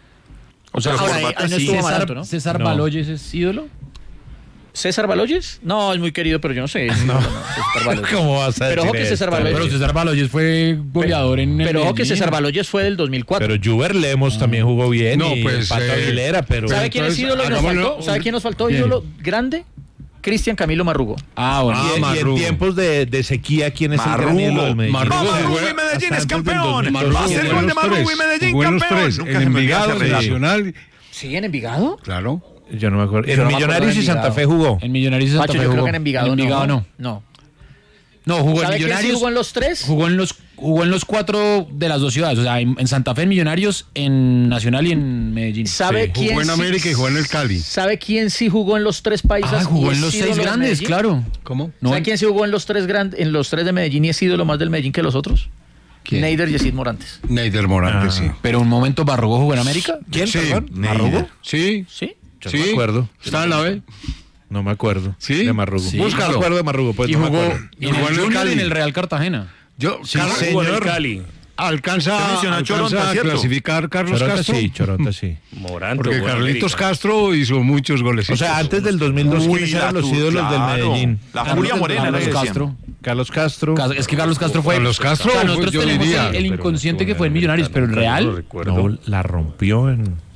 O sea, ahora, ahí, ahí no estuvo César, Amaranto, ¿no? César no. Baloyes es ídolo. ¿César Baloyes? No, es muy querido, pero yo no sé. No. no, César ¿Cómo vas a pero decir ojo que César Baloyes, Pero César Baloyes fue goleador pero, en el Pero ojo que Medellín. César Baloyes fue del dos mil cuatro. Pero Juber Lemos ah. también jugó bien. No, y pues. Pato Eh, Aguilera, pero. ¿Sabe quién es ídolo y nos faltó? ¿Sabe quién nos faltó? ¿Quién? Ídolo grande. Cristian Camilo Marrugo. Ah, bueno. Ah, y, y en tiempos de, de sequía, ¿quién es Marrugo, el gran ídolo del Medellín? Marrugo, Marrugo y Medellín es campeón. Va a ser gol de Marrugo y Medellín campeón. En Envigado, en Nacional. ¿Sí, en Envigado? Claro. Yo no me acuerdo. Yo En no Millonarios y Santa Fe jugó. En Millonarios y Santa Pacho, Fe yo jugó. creo que en Envigado, en Envigado no. No. No, jugó en ¿Sabe Millonarios. quién sí jugó en los tres? Jugó en los, jugó en los cuatro de las dos ciudades. O sea, en, en Santa Fe, en Millonarios, en Nacional y en Medellín. ¿Sabe Sí, quién jugó en sí- América y jugó en el Cali. ¿Sabe quién sí jugó en los tres países? Ah, jugó y en es los ídolo seis de grandes, Medellín? claro. ¿Cómo? No, ¿Sabe quién sí jugó en los tres grand- en los tres de Medellín y es ídolo más del Medellín que los otros? ¿Quién? Neider Yesid Morantes. Neider Morantes, Ah. sí. Pero un momento, ¿Barrugó jugó en América? ¿Quién, Sí, perdón? Neider. ¿Marrugo? Sí. ¿Sí? Yo Sí. no me acuerdo. ¿Está en la B? No me acuerdo. ¿Sí? De Marrugo. Sí. No me Búscalo. acuerdo de Marrugo, pues Y no me jugó acuerdo. en Jugó el en el Junior Cali. y en el Real Cartagena. Yo, Sí, Carlos, señor. Cali. Alcanza, Usted mencionó a alcanza Choronta, a ¿cierto? clasificar Carlos Choronta Castro. sí, Choronta sí. Morante, Porque Carlitos Castro hizo muchos goles. O sea, antes del dos mil dos, Uy, ¿quiénes la eran los tu- ídolos claro. del Medellín? La Carlos- Julia Morena, Carlos le decían. Castro. Carlos Castro. Cas- Es que Carlos Castro fue. Carlos Castro, O sea, nosotros yo tenemos diría. el, el inconsciente que fue en Millonarios, pero el Real. No, la rompió en...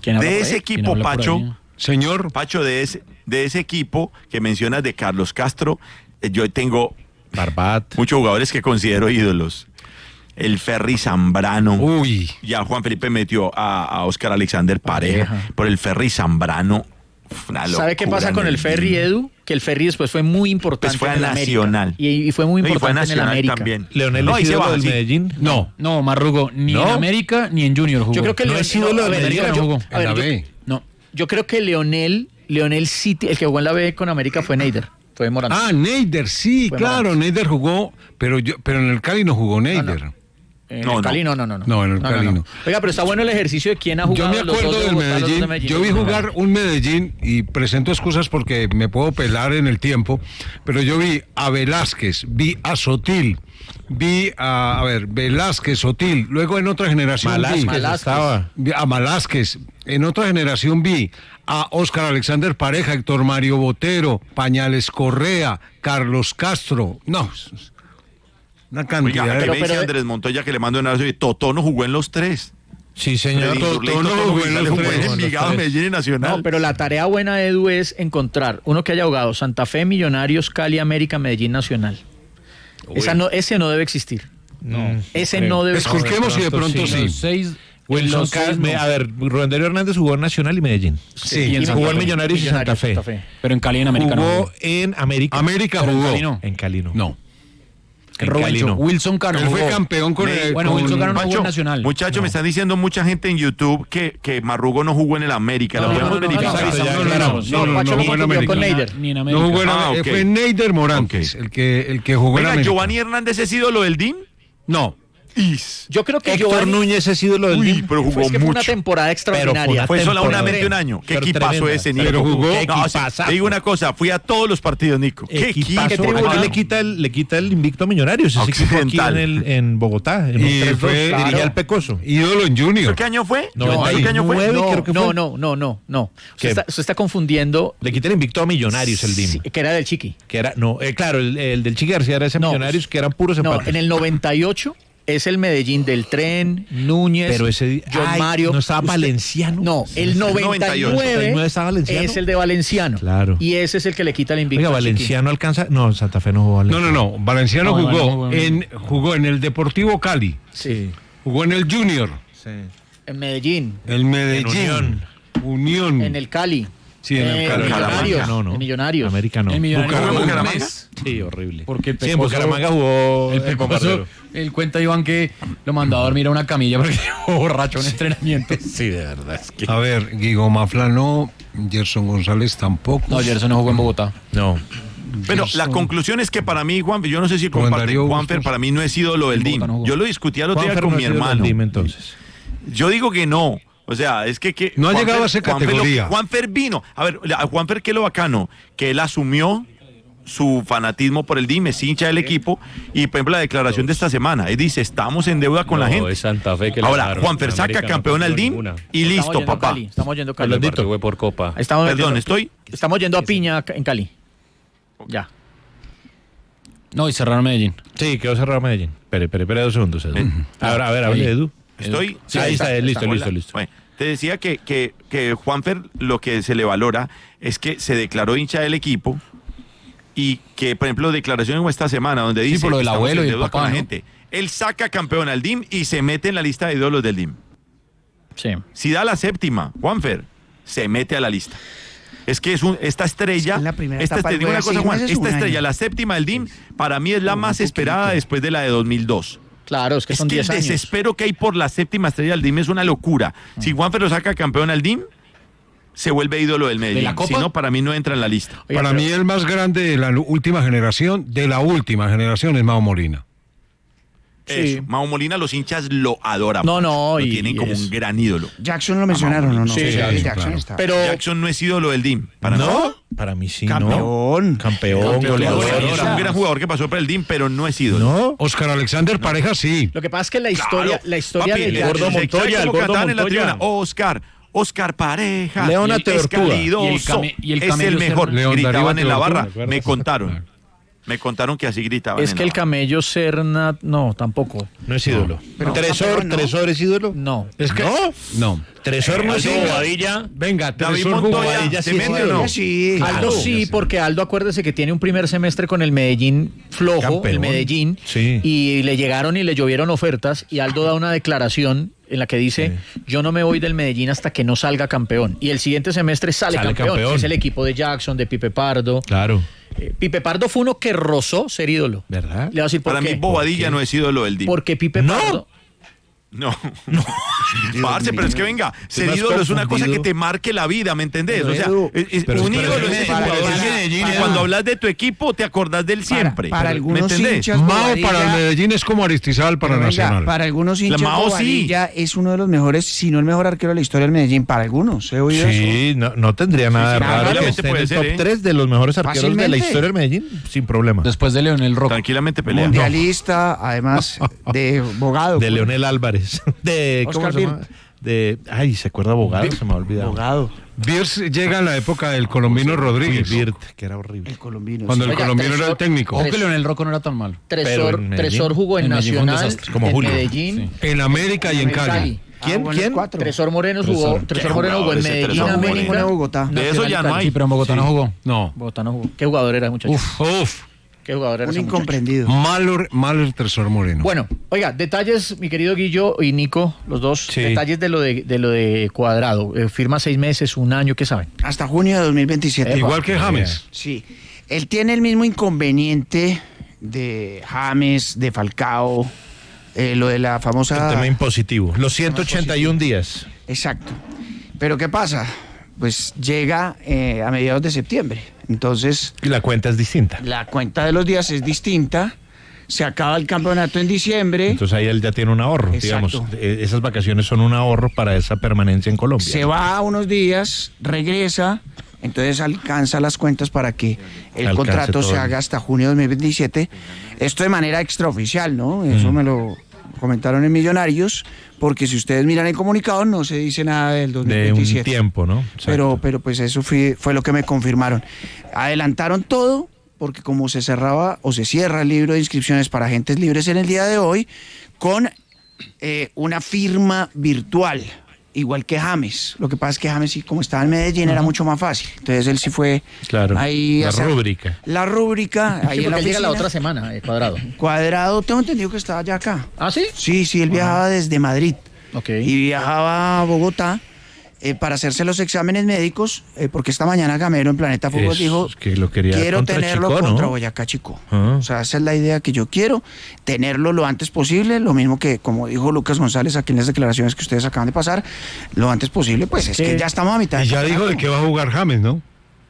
De ese equipo, Pacho, señor Pacho, de ese, de ese equipo que mencionas de Carlos Castro, eh, yo tengo Barbat, muchos jugadores que considero ídolos. El Ferry Zambrano. Uy. Ya Juan Felipe metió a, a Oscar Alexander Pareja, Pareja. Por el Ferry Zambrano. ¿Sabe qué pasa con el Ferry, Edu? Que el Ferry después fue muy importante pues fue en el Nacional. América. Y, y fue muy importante no, y fue en el América. También. Leonel no, es ídolo del Medellín. No, no, Marrugo, ni ¿No? en América ni en Junior jugó. Yo creo que no Leon, es ídolo no, del Medellín, no jugó. A ver, en la yo, B. No, yo creo que Leonel, Leonel City, el que jugó en la B con América fue Neider. Fue Morante. Ah, Neider, sí, fue claro, Morante. Neider jugó, pero yo, pero en el Cali no jugó Neider. No, no. En no, el Cali no, no, no. No, en el no, Cali no, no. Oiga, pero está bueno el ejercicio de quién ha jugado. Yo me acuerdo los dos de del Bogotá, Medellín, de Medellín. Yo vi jugar un Medellín y presento excusas porque me puedo pelar en el tiempo, pero yo vi a Velázquez, vi a Sotil, vi a, a ver, Velázquez, Sotil, luego en otra generación Malásquez, vi Malásquez. Estaba. vi a Malásquez, en otra generación vi a Oscar Alexander Pareja, Héctor Mario Botero, Pañales Correa, Carlos Castro, no... Una cantidad. Oiga, que pero, me dice pero, Andrés Montoya que le mando un abrazo y Totó no jugó en los tres. Sí, señor. Totó no jugó en los tres. En Envigado, Medellín y Nacional. No, pero la tarea buena, Edu, es encontrar uno que haya jugado Santa Fe, Millonarios, Cali, América, Medellín, Nacional. Esa no, ese no debe existir. No. Ese creo. no debe existir. Esculquemos y de pronto sí. Los seis, Wilson los seis, Cas- me- no. A ver, Rubén Darío Hernández jugó en Nacional y Medellín. Sí, y en jugó Santa en Fe. Millonarios y Santa Fe. Santa Fe. Pero en Cali y en América no Jugó jugó. en América. América Pero en jugó. Cali no. En Cali no. No. En Rubencho, Cali no. Wilson Cano Él fue jugó. campeón con Me- el. Bueno, con- Wilson Cano no jugó Pancho, en Nacional. muchachos, No. me están diciendo mucha gente en YouTube que, que Marrugo no jugó en el América. No, ¿La no, podemos no, no, verificar? no, Exacto, ya no, no, aclaramos. no, no, Pacho no lo jugó en confundió América. con Neider. Ni en No América. jugó en Ah, América. ok. Fue Neider Morantes, Ok. el que el que jugó en Venga, América. Giovanni Hernández es ídolo del D I M. No. Is. Yo creo que Héctor Giovanni Núñez es ídolo del Uy, D I M. pero jugó fue, es que fue una mucho. temporada extraordinaria. Fue solamente temporada. un año. ¿Qué Pero equipazo tremenda. ese, Nico? Pero jugó. No, Equipazazo. te digo una cosa, fui a todos los partidos, Nico. ¿Qué Equipazo. equipo? Además, hermano? le quita el, le quita el invicto a Millonarios. Ese equipo aquí en, Occidental. el, en Bogotá. En Y un tres dos, fue- dirigía claro. al Pecoso. Ídolo en Junior. ¿Eso qué año fue? No, ¿Eso qué año fue? noventa y nueve, No, creo que no, fue. no, no, no, no. ¿Qué? Usted está, usted está confundiendo. Le quita el invicto a Millonarios el D I M. Sí, que era del Chiqui. Que era, no, eh, claro, el, el del Chiqui García era ese No. Millonarios que eran puros No, empates. en el noventa y ocho es el Medellín del Tren, Núñez, Pero ese di- John ay, Mario. ¿no estaba Usted- Valenciano? No, el noventa y nueve noventa y nueve estaba Valenciano. es el de Valenciano. Claro. Y ese es el que le quita el invicto. Oiga, al Chiqui. Valenciano alcanza. No, Santa Fe no jugó No, Valenciano. no, no. Valenciano No, jugó, no, no, no. en jugó en el Deportivo Cali. Sí. Jugó en el Junior. En Medellín, El Medellín. Unión. Unión. en el Cali. Sí, en el Eh, Cali. Millonarios. No, no. En Millonarios. América no. En Millonarios ¿Jugó en jugó un Bucaramanga? mes. Sí, horrible. Porque el Sí, en Pecoso- Bucaramanga jugó El el Pecoso, bombardero. él cuenta, Iván, que lo mandó a dormir a una camilla porque llegó borracho en entrenamiento. Sí, de verdad. Es que... A ver, Guigo Mafla no, Gerson González tampoco. No, Gerson no jugó en Bogotá. No. Bueno, la Gerson. conclusión es que para mí, Juan, yo no sé si Juan comparte, Darío Juanfer, Bustos. para mí no es ídolo del D I M. Bogotá no jugó. Yo lo discutí al otro día Juanfer con no mi ha sido del hermano. D I M, entonces. Yo digo que no. O sea, es que... que No ha Juanfer- llegado a esa Juanfer lo- categoría. Juanfer vino. A ver, a Juanfer, ¿qué es lo bacano? Que él asumió su fanatismo por el D I M, es hincha del equipo. Y, por ejemplo, la declaración de esta semana, él dice, estamos en deuda con la No, gente. es Santa Fe que le Ahora, ganaron. Juanfer En saca América no campeón al D I M ninguna. y Estamos listo, yendo a papá. Cali, estamos yendo a Cali. El partido fue por Copa. Estamos Perdón, yendo- estoy... Estamos yendo a Piña en Cali. Ya. No, y cerraron Medellín. Sí, quedó cerrado Medellín. Espere, espere, espere dos segundos, Edu. Ahora, a ver, hable, Ahí. Edu. Estoy... Sí, ahí está, listo, Hola. listo, listo. Bueno, te decía que, que, que Juanfer lo que se le valora es que se declaró hincha del equipo y que, por ejemplo, declaraciones como esta semana donde dice por lo del "Estamos abuelo en y el deuda papá, con la ¿no? gente". Él saca campeón al D I M y se mete en la lista de ídolos del D I M. Sí. Si da la séptima, Juanfer, se mete a la lista. Es que es un, esta estrella, En la primera esta, etapa te él digo una juega cosa, seis Juan, meses, esta un estrella, año. la séptima del D I M, para mí es la más esperada después de la de dos mil dos. Claro, es que Es son que el diez años. desespero que hay por la séptima estrella del D I M es una locura. Si Juanfer lo saca campeón al D I M, se vuelve ídolo del Medellín. la Copa? Si no, para mí no entra en la lista. Oiga, Para pero- mí el más grande de la última generación, de la última generación es Mao Molina. Eso. Sí. Mao Molina, los hinchas lo adoran. No, no, Lo y- tienen y como es- un gran ídolo. Jackson lo mencionaron, ¿o no? Sí, Jackson, Jackson claro. está. Pero Jackson no es ídolo del D I M. Para ¿No? nada. Para mí sí, Campeón. ¿no? Campeón, Campeón, goleador. goleador. Es un gran jugador que pasó por el D I M, pero no es ídolo. ¿No? Oscar Alexander Pareja sí. lo que pasa es que la historia, Claro. la historia Papi, de el Jackson- gordo Montoya, el gordo Montoya. En la tribuna, Oscar, Oscar Pareja, Leona el Tortuga. calidoso, Y el came- y el es el camello mejor. Serna. León Gritaban Darío en la Tortuga, barra, ¿recuerdas? me contaron. Me contaron que así gritaban. Es que el camello Serna, no, tampoco. No es ídolo. Pero ¿Tresor, no. ¿Tresor es ídolo? No. Es que, ¿No? No. Tresor no es ídolo. Bobadilla. Venga, David Tresor Montoya, Bobadilla ¿se mete o no? Sí. Aldo Claro. sí, porque Aldo acuérdese que tiene un primer semestre con el Medellín flojo, Campeón. el Medellín, Sí. y le llegaron y le llovieron ofertas, y Aldo da una declaración en la que dice, yo no me voy del Medellín hasta que no salga campeón. Y el siguiente semestre sale, Sale campeón, campeón. que es el equipo de Jackson, de Pipe Pardo. Claro. Eh, Pipe Pardo fue uno que rozó ser ídolo. ¿Verdad? Le voy a decir por Para qué. mí Bobadilla no es ídolo del D I M. Porque Pipe No. Pardo... No. no. Parce, pero es que venga, ser más ídolo es una cosa confundido. que te marque la vida, ¿me entendés? Pero, O sea, Edu, es- es- pero un es que ídolo para- es ese para- jugador para- que Medellín, para- cuando hablas de tu equipo te acordás del siempre. Para, para ¿Me algunos entendés? hinchas, Mao Bobadilla- para el Medellín es como Aristizábal para Pero venga, Nacional. para algunos hinchas, Mao sí. Bobadilla es uno de los mejores, si no el mejor arquero de la historia del Medellín. Para algunos, he oído eso. Sí, no, no tendría nada de sí, raro que tranquilamente esté en puede el ser, top ¿eh? tres de los mejores arqueros de la Fácilmente. historia del Medellín, sin problema. Después de Leonel Rocco. Tranquilamente pelea. Mundialista, además de Bogado. De Leonel Álvarez. De, ¿cómo Oscar se llama? De, ay, ¿se acuerda Bogado? Se me ha olvidado. Bogado. Biers llega en la época del colombiano Rodríguez. Birt, que era horrible. El colombino. Cuando sí. el Oiga, colombiano era el Tresor- técnico. Ojo que Leonel Rocco no era tan malo. Pero Tresor, en Medellín- Tresor jugó en en Medellín fue un Nacional, desastre, como en Julio. Medellín, En América y en Cali. ¿Quién? Ah, bueno, ¿Quién? cuatro. Tresor Moreno jugó, Tresor. Tresor ¿Qué Moreno jugó en jugador ese Medellín, Tresor Jugó en Moreno? ninguna América. Bogotá. De eso Nacional ya y no Cali. hay. Sí, pero en Bogotá no jugó. No. Bogotá no jugó. ¿Qué jugador era, muchacho? Uf, uf. ¿Qué jugador era Un ese muchacho? incomprendido. Malo, malo el Tresor Moreno. Bueno, oiga, detalles, mi querido Guillo y Nico, los dos, Sí. detalles de lo de, de lo de Cuadrado. Eh, firma seis meses, un año, ¿qué saben? Hasta junio de dos mil veintisiete. Igual que James. Sí. Él tiene el mismo inconveniente de James, de Falcao, eh, lo de la famosa... El tema impositivo. Los ciento ochenta y un días. Exacto. Pero ¿qué pasa? Pues llega eh, a mediados de septiembre. Entonces, Y la cuenta es distinta. la cuenta de los días es distinta. Se acaba el campeonato en diciembre. Entonces ahí él ya tiene un ahorro, Exacto. digamos. Eh, Esas vacaciones son un ahorro para esa permanencia en Colombia. Se va unos días, regresa, entonces alcanza las cuentas para que el Alcance contrato todo se el- haga hasta junio de dos mil veintisiete. Esto de manera extraoficial, ¿no? Eso Mm. me lo comentaron en Millonarios, porque si ustedes miran el comunicado no se dice nada del dos mil De un veintisiete. tiempo, ¿no? Pero, pero pues eso fue, fue lo que me confirmaron. Adelantaron todo, porque como se cerraba o se cierra el libro de inscripciones para agentes libres en el día de hoy, con eh, una firma virtual, igual que James. Lo que pasa es que James, sí, como estaba en Medellín, era mucho más fácil. Entonces él sí fue Claro, ahí. a la hacer- rúbrica. La rúbrica, ahí Sí, en la porque él llega la oficina. otra semana, eh, Cuadrado. Cuadrado, tengo entendido que estaba ya acá. ¿Ah, sí? Sí, sí, él viajaba desde Madrid. Ok. Y viajaba a Bogotá eh, para hacerse los exámenes médicos, eh, porque esta mañana Gamero en Planeta Fútbol Es dijo, que lo quería quiero contra tenerlo Chico, ¿no? contra Boyacá Chico. Ah. O sea, esa es la idea que yo quiero, tenerlo lo antes posible, lo mismo que como dijo Lucas González aquí en las declaraciones que ustedes acaban de pasar, lo antes posible, pues es que ya estamos a mitad. Y del ya dijo de campeonato. que va a jugar James, ¿no?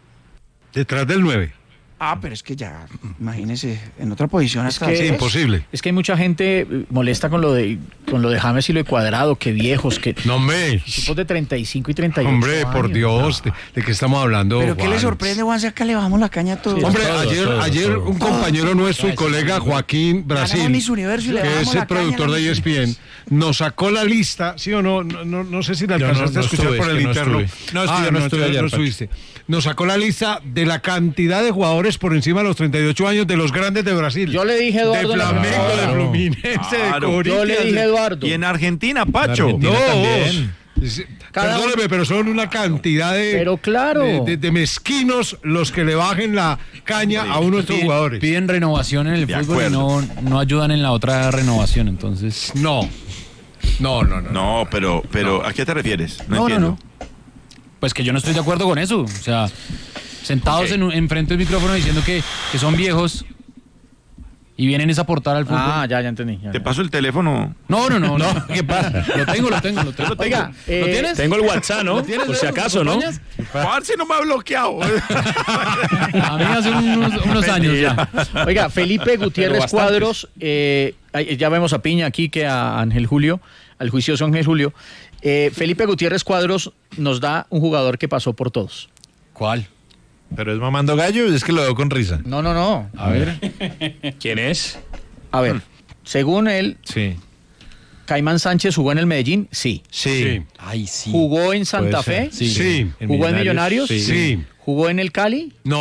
Detrás del nueve. Ah, pero es que ya, imagínese, en otra posición hasta... que- Sí, imposible. Es que hay mucha gente eh, molesta con lo de con lo de James y lo de Cuadrado, que viejos, que No, hombre. tipos de treinta y cinco y treinta y ocho Hombre, por años. Dios, ¿de, de qué estamos hablando? Pero ¿qué le Juan? sorprende, Juan? Si acá le bajamos la caña a todos. Hombre, Todos, ayer, todos, ayer todos. un compañero nuestro y colega, Joaquín Ganamos Brasil, Miss Universo y le que bajamos es la el caña a productor la de E Miss S P N, nos sacó la lista, ¿sí o no? No, no, no sé si la Yo no- alcanzaste no a escuchar estuve, por es el que no interno. estuve. No, es que yo no estuve tú ayer, no Pacho. estuviste. Nos sacó la lista de la cantidad de jugadores por encima de los treinta y ocho años de los grandes de Brasil. Yo le dije a Eduardo de en la Flamengo, primera de hora. Fluminense, Claro. de Corinthians. Yo le dije a Eduardo. Y en Argentina, Pacho. En Argentina No, también. Sí, Cada Perdóneme, pero son una cantidad de, Pero claro. de, de- de mezquinos los que le bajen la caña a uno de estos Piden, jugadores. piden renovación en el De fútbol y acuerdo. no, no ayudan en la otra renovación, entonces... No. No, no, no. No, pero, pero ¿a qué te refieres? No, No, no, entiendo. no. Pues que yo no estoy de acuerdo con eso. O sea, sentados Ok. en, un- enfrente del micrófono diciendo que, que son viejos y vienen es a aportar al fútbol. Ah, ya, ya entendí. ya, Te ya. paso el teléfono. No, no, no, no. ¿Qué pasa? Lo tengo, lo tengo, lo tengo. Oiga, ¿lo eh, tienes? Tengo el WhatsApp, ¿no? ¿Lo tienes, Por si Edu? ¿Me acaso, ¿no? acompañas? Parce no me ha bloqueado. A mí hace unos, unos años ya. Oiga, Felipe Gutiérrez bastantes. Cuadros, eh, ay, ya vemos a Piña aquí que a Ángel Julio, al juicioso Ángel Julio. Eh, Felipe Gutiérrez Cuadros nos da un jugador que pasó por todos. ¿Cuál? Pero es mamando gallo, es que lo veo con risa. No, no, no. A ver. ¿Quién es? A ver, según él, Sí. Caimán Sánchez jugó en el Medellín, sí. Sí. Ay, sí. ¿Jugó en Santa Puede Fe? ser. Sí. ¿Jugó en Millonarios? Sí. Sí. ¿Jugó en el Cali? No.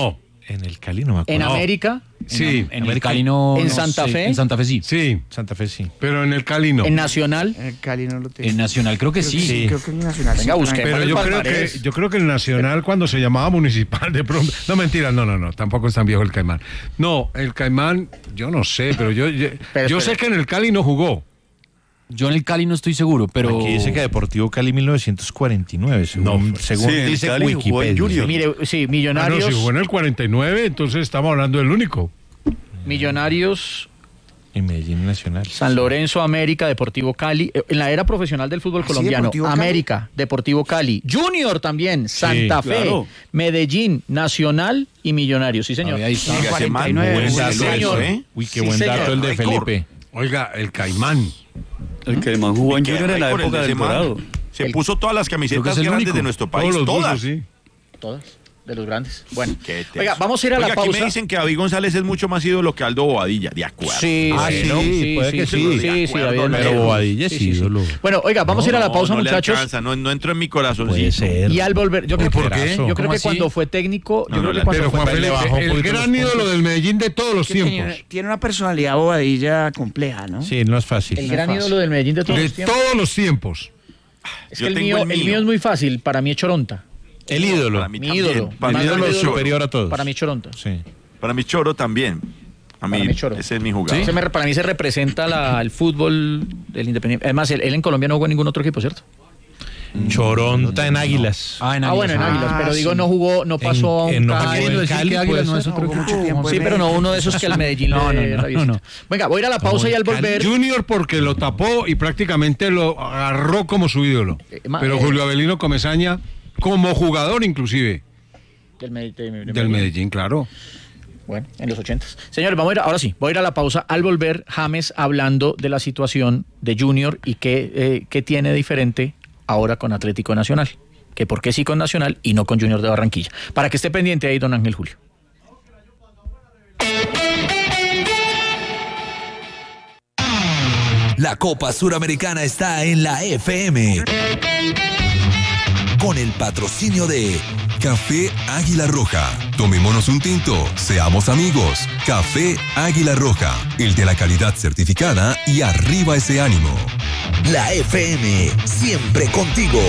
En el Cali no me acuerdo. En América. Sí. En, en el Cali no. En no Santa sé. Fe. En Santa Fe sí. Sí. Santa Fe sí. Pero en el Cali no. En Nacional. En el Cali no lo tengo. En Nacional creo que Creo sí. que sí, creo que en Nacional. Venga, sí, busquemos. Pero el yo creo, que, palmarés. yo creo que el Nacional cuando se llamaba Municipal de pronto... No, mentira, no, no, no, tampoco es tan viejo el Caimán. No, el Caimán, yo no sé, pero yo, yo, Pero, yo espera. sé que en el Cali no jugó. Yo en el Cali no estoy seguro, pero. Aquí dice que Deportivo Cali mil novecientos cuarenta y nueve, según, según Sí, en dice Cali jugó en Wikipedia. Junior. Mire, sí, Ah, no, Millonarios. si jugó en el cuarenta y nueve, entonces estamos hablando del único. Millonarios, Y Medellín Nacional. San Lorenzo, América, Deportivo Cali. Eh, En la era profesional del fútbol ¿Ah, sí, colombiano, Deportivo Cali? América, Deportivo Cali, Junior también, Santa Fe, claro. Medellín, Nacional y Millonarios. Sí, A señor. ver, ahí está. Oiga, ese man, cuarenta y nueve, buen Buen dato dato, eso, ¿eh? ¿eh? Uy, qué Sí, buen señor. dato el de Récord. Felipe. Oiga, el Caimán. El Caimán jugó en ¿Qué Junior en la récord el época de del ese man? Dorado. Se El- puso todas las Creo que camisetas es el grandes único. de nuestro país, Todos los todas. buzos, sí. Todas, de los grandes. Bueno, Qué teso. oiga, vamos a ir a Oiga, la aquí pausa. me dicen que David González es mucho más ídolo que Aldo Bobadilla, de acuerdo. Sí, Ah, bueno, sí, puede que sí. Sí, sí, De acuerdo, David, no, Pero David. Bobadilla es Sí, sí, sí. ídolo. Bueno, oiga, vamos a ir a la pausa, no, no le muchachos. alcanza, no, no entró en mi corazoncito. Puede ser. Y al volver, yo creo, ¿Por que, qué? yo creo ¿Cómo que así? cuando fue técnico, No, yo no, creo que la- cuando Pero fue Juan le Felipe, bajó un el poquito gran los ídolo puntos. del Medellín de todos los Tiene, tiempos. tiene una personalidad bobadilla compleja, ¿no? Sí, no es fácil. el no es gran fácil. ídolo del Medellín de todos De los tiempos. todos los tiempos. Es Yo que el tengo mío, el el mío. mío es muy fácil, para mí es Choronta. El ídolo. Para mí Mi también. ídolo. Para mí El ídolo también. superior a todos. Para mí Choronta. Sí. Para mí Choro también. A mí, Para mí Choro. ese es mi jugador. Ese me- para mí se representa la- el fútbol del Independiente. Además, él, él en Colombia no jugó en ningún otro equipo, ¿cierto? Choronta en Águilas. Ah, en Ah, bueno, en Águilas. Águilas, pero Ah, digo, sí. no jugó, no pasó En- a en- un no Cali. jugó Queriendo en decir Cali, que Águilas puede no es ser. otro Jugó mucho equipo. tiempo Juan. Sí, pero no uno de esos que al Medellín No, le no, no, revienta. no, no. Venga, voy a ir a la pausa y al volver. Junior porque lo tapó y prácticamente lo agarró como su ídolo. Eh, ma- Pero eh, Julio Avelino Comesaña, como jugador inclusive, Del, Med- de- de- del Medellín, claro. Bueno, en los ochentas. Señores, vamos a ir, ahora sí, voy a ir a la pausa. Al volver, James hablando de la situación de Junior y qué, eh, qué tiene diferente ahora con Atlético Nacional. Que por qué sí con Nacional y no con Junior de Barranquilla. Para que esté pendiente ahí, don Ángel Julio. La Copa Suramericana está en la F M. Con el patrocinio de Café Águila Roja. Tomémonos un tinto, seamos amigos. Café Águila Roja, el de la calidad certificada y arriba ese ánimo. la F M, siempre contigo.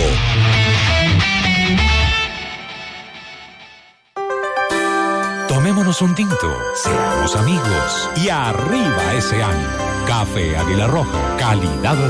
Tomémonos un tinto, seamos amigos y arriba ese ánimo. Café Águila Roja, calidad